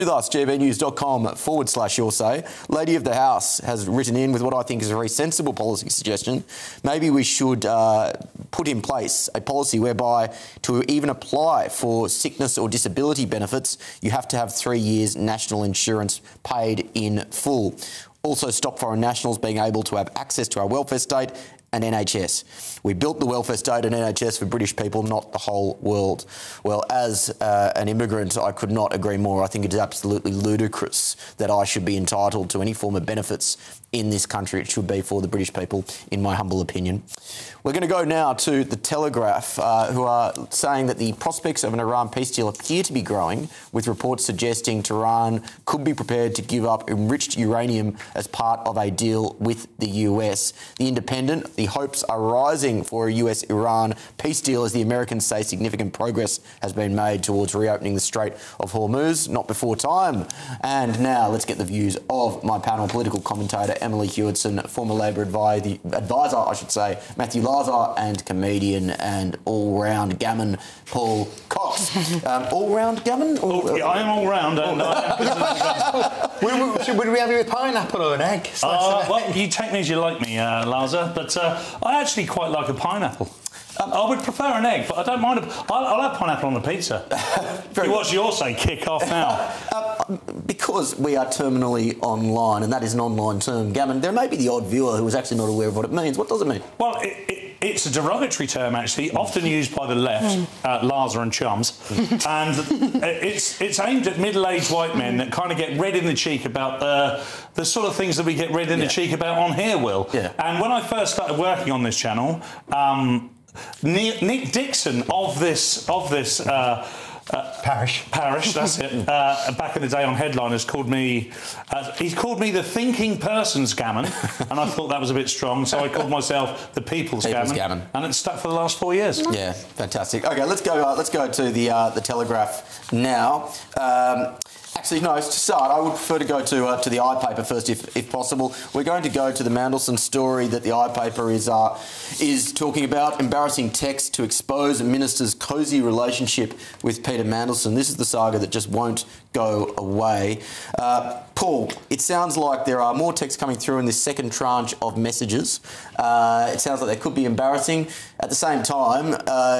With us, gbnews.com/your say. Lady of the House has written in with what I think is a very sensible policy suggestion. Maybe we should put in place a policy whereby to even apply for sickness or disability benefits, you have to have 3 years national insurance paid in full. Also stop foreign nationals being able to have access to our welfare state and NHS. We built the welfare state and NHS for British people, not the whole world. Well, as an immigrant, I could not agree more. I think it is absolutely ludicrous that I should be entitled to any form of benefits in this country. It should be for the British people, in my humble opinion. We're going to go now to The Telegraph, who are saying that the prospects of an Iran peace deal appear to be growing, with reports suggesting Tehran could be prepared to give up enriched uranium as part of a deal with the US. The Independent, the hopes are rising for a US-Iran peace deal as the Americans say significant progress has been made towards reopening the Strait of Hormuz, not before time. And now let's get the views of my panel political commentator, Emily Hewitson, former Labor advisor, Matthew Lazar, and comedian and all-round gammon, Paul Cox. All-round gammon? I am all-round. Would we have you with pineapple or an egg? Well, you take me as you like me, Lazar, but I actually quite like a pineapple. I would prefer an egg, but I don't mind. I'll have pineapple on the pizza. What's yours say? Kick off now. Because we are terminally online, and that is an online term, gammon, there may be the odd viewer who is actually not aware of what it means. What does it mean? Well, it's a derogatory term, actually, often used by the left, Lazar and chums, and it's aimed at middle-aged white men that kind of get red in the cheek about the sort of things that we get red in the cheek about on here, Will. Yeah. And when I first started working on this channel, Nick Dixon of this Parish, that's it. Back in the day on Headliners, he's called me the thinking person's gammon, and I thought that was a bit strong, so I called myself the people's gammon, and it's stuck for the last 4 years. Yeah, fantastic. Okay, let's go to the Telegraph now. Actually, no, to start, I would prefer to go to the iPaper first, if possible. We're going to go to the Mandelson story that the iPaper is talking about, embarrassing text to expose a minister's cosy relationship with Peter Mandelson. This is the saga that just won't go away. Paul, it sounds like there are more texts coming through in this second tranche of messages. It sounds like they could be embarrassing. At the same time,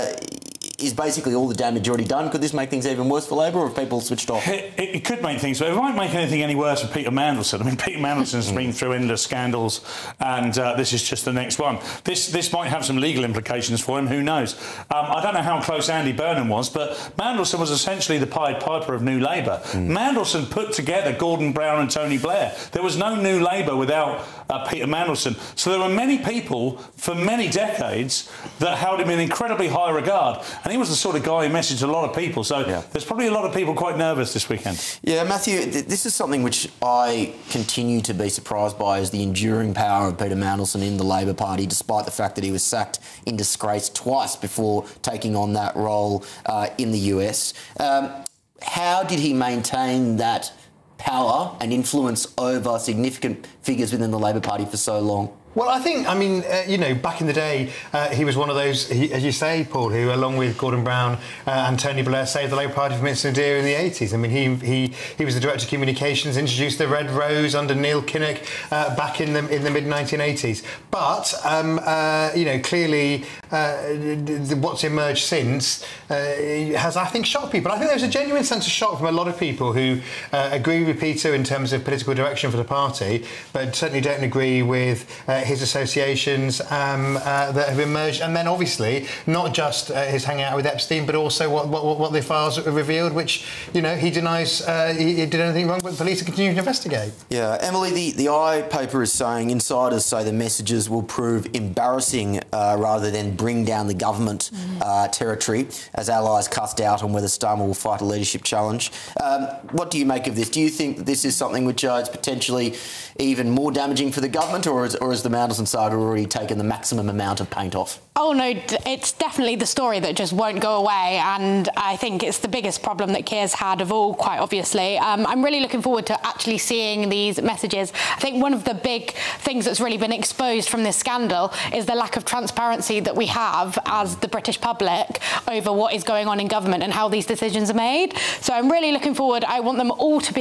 is basically all the damage already done? Could this make things even worse for Labor, or have people switched off? It could make things, but it won't make anything any worse for Peter Mandelson. I mean, Peter Mandelson's been through endless scandals, and this is just the next one. This might have some legal implications for him, who knows? I don't know how close Andy Burnham was, but Mandelson was essentially the Pied Piper of New Labour. Mandelson put together Gordon Brown and Tony Blair. There was no New Labour without Peter Mandelson. So there were many people for many decades that held him in incredibly high regard. And he was the sort of guy who messaged a lot of people. So there's probably a lot of people quite nervous this weekend. Yeah, Matthew, this is something which I continue to be surprised by, is the enduring power of Peter Mandelson in the Labor Party, despite the fact that he was sacked in disgrace twice before taking on that role in the US. How did he maintain that power and influence over significant figures within the Labor Party for so long? Well, I think, back in the day, he was one of those, as you say, Paul, who, along with Gordon Brown and Tony Blair, saved the Labour Party from its nadir in the 80s. I mean, he was the Director of Communications, introduced the Red Rose under Neil Kinnock back in the mid-1980s. But, clearly, what's emerged since has, I think, shocked people. I think there's a genuine sense of shock from a lot of people who agree with Peter in terms of political direction for the party, but certainly don't agree with his associations that have emerged, and then obviously not just his hanging out with Epstein, but also what the files revealed, which he denies he did anything wrong, but the police are continuing to investigate. Yeah, Emily, the iPaper is saying insiders say the messages will prove embarrassing rather than bring down the government territory, as allies cussed out on whether Starmer will fight a leadership challenge. What do you make of this? Do you think that this is something which is potentially even more damaging for the government, or has the Mandelson saga already taken the maximum amount of paint off? Oh no, it's definitely the story that just won't go away, and I think it's the biggest problem that Keir's had of all, quite obviously. I'm really looking forward to actually seeing these messages. I think one of the big things that's really been exposed from this scandal is the lack of transparency that we have as the British public over what is going on in government and how these decisions are made. So I'm really looking forward. I want them all to be